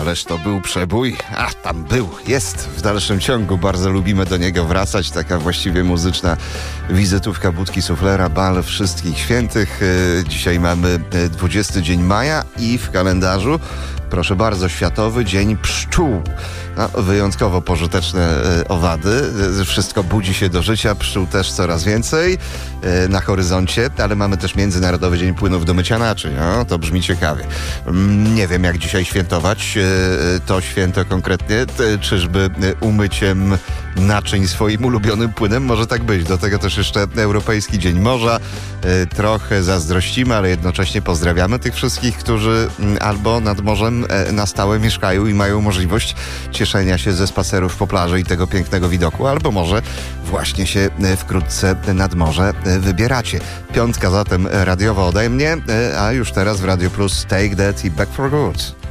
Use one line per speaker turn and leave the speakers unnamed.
Ależ to był przebój. Tam był, jest w dalszym ciągu. Bardzo lubimy do niego wracać. Taka właściwie muzyczna wizytówka Budki Suflera, bal wszystkich świętych. Dzisiaj mamy 20 dzień maja i w kalendarzu, proszę bardzo, Światowy Dzień Pszczół. Wyjątkowo pożyteczne owady. Wszystko budzi się do życia. Pszczół też coraz więcej na horyzoncie, ale mamy też Międzynarodowy Dzień Płynów do mycia naczyń. To brzmi ciekawie. Nie wiem, jak dzisiaj świętować to święto konkretnie. Czyżby umyciem naczyń swoim ulubionym płynem? Może tak być. Do tego też jeszcze Europejski Dzień Morza. Trochę zazdrościmy, ale jednocześnie pozdrawiamy tych wszystkich, którzy albo nad morzem na stałe mieszkają i mają możliwość cieszenia się ze spacerów po plaży i tego pięknego widoku, albo może właśnie się wkrótce nad morze wybieracie. Piątka zatem radiowa ode mnie, a już teraz w Radio Plus Take That i Back for Good.